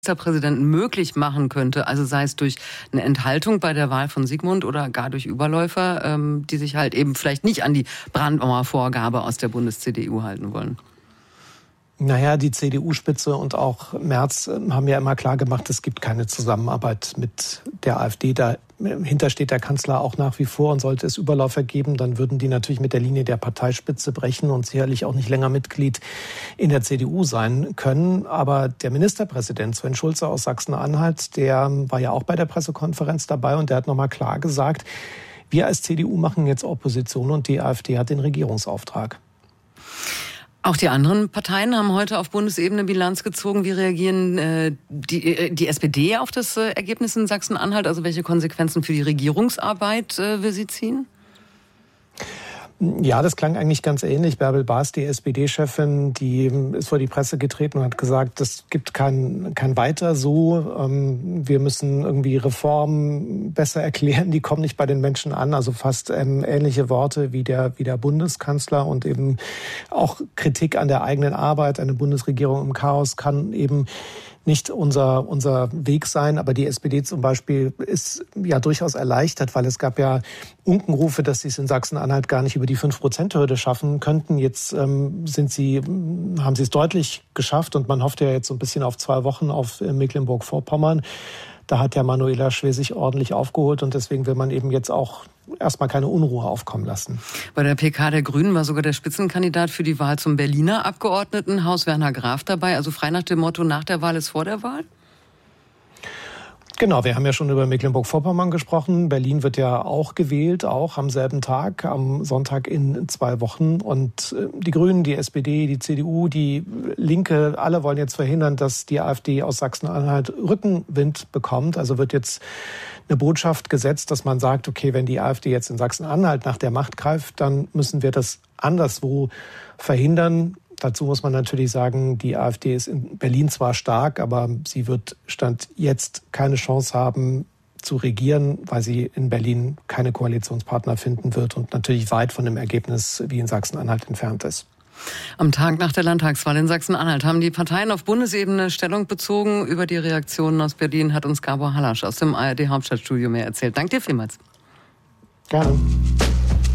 Ministerpräsidenten möglich machen könnte, also sei es durch eine Enthaltung bei der Wahl von Sigmund oder gar durch Überläufer, die sich halt eben vielleicht nicht an die Brandauer Vorgabe aus der Bundes-CDU halten wollen? Naja, die CDU-Spitze und auch Merz haben ja immer klar gemacht, es gibt keine Zusammenarbeit mit der AfD. Dahinter steht der Kanzler auch nach wie vor, und sollte es Überläufer geben, dann würden die natürlich mit der Linie der Parteispitze brechen und sicherlich auch nicht länger Mitglied in der CDU sein können. Aber der Ministerpräsident Sven Schulze aus Sachsen-Anhalt, der war ja auch bei der Pressekonferenz dabei, und der hat nochmal klar gesagt, wir als CDU machen jetzt Opposition und die AfD hat den Regierungsauftrag. Auch die anderen Parteien haben heute auf Bundesebene Bilanz gezogen. Wie reagieren die SPD auf das Ergebnis in Sachsen-Anhalt? Also welche Konsequenzen für die Regierungsarbeit will sie ziehen? Ja, das klang eigentlich ganz ähnlich. Bärbel Baas, die SPD-Chefin, die ist vor die Presse getreten und hat gesagt, es gibt kein Weiter so. Wir müssen irgendwie Reformen besser erklären, die kommen nicht bei den Menschen an. Also fast ähnliche Worte wie der Bundeskanzler, und eben auch Kritik an der eigenen Arbeit. Eine Bundesregierung im Chaos kann eben nicht unser Weg sein. Aber die SPD zum Beispiel ist ja durchaus erleichtert, weil es gab ja Unkenrufe, dass sie es in Sachsen-Anhalt gar nicht über die 5%-Hürde schaffen könnten. Jetzt haben sie es deutlich geschafft, und man hofft ja jetzt so ein bisschen auf 2 Wochen auf Mecklenburg-Vorpommern. Da hat ja Manuela Schwesig ordentlich aufgeholt, und deswegen will man eben jetzt auch erstmal keine Unruhe aufkommen lassen. Bei der PK der Grünen war sogar der Spitzenkandidat für die Wahl zum Berliner Abgeordnetenhaus, Werner Graf, dabei. Also frei nach dem Motto, nach der Wahl ist vor der Wahl? Genau, wir haben ja schon über Mecklenburg-Vorpommern gesprochen. Berlin wird ja auch gewählt, auch am selben Tag, am Sonntag in 2 Wochen. Und die Grünen, die SPD, die CDU, die Linke, alle wollen jetzt verhindern, dass die AfD aus Sachsen-Anhalt Rückenwind bekommt. Also wird jetzt eine Botschaft gesetzt, dass man sagt, okay, wenn die AfD jetzt in Sachsen-Anhalt nach der Macht greift, dann müssen wir das anderswo verhindern. Dazu muss man natürlich sagen, die AfD ist in Berlin zwar stark, aber sie wird Stand jetzt keine Chance haben zu regieren, weil sie in Berlin keine Koalitionspartner finden wird und natürlich weit von dem Ergebnis wie in Sachsen-Anhalt entfernt ist. Am Tag nach der Landtagswahl in Sachsen-Anhalt haben die Parteien auf Bundesebene Stellung bezogen. Über die Reaktionen aus Berlin hat uns Gabor Halasch aus dem ARD Hauptstadtstudio mehr erzählt. Danke dir vielmals. Gerne.